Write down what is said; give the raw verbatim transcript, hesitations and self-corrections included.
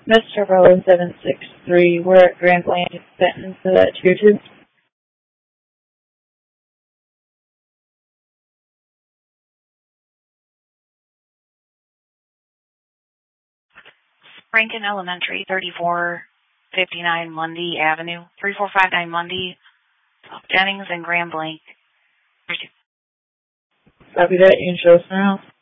Mister Rowan seven six three, we're at Grand Blanc, Benton, so that's your two. Rankin Elementary, thirty-four fifty-nine Lundy Avenue, three four five nine Lundy, Jennings and Grand Blanc. Copy that, you can show us now.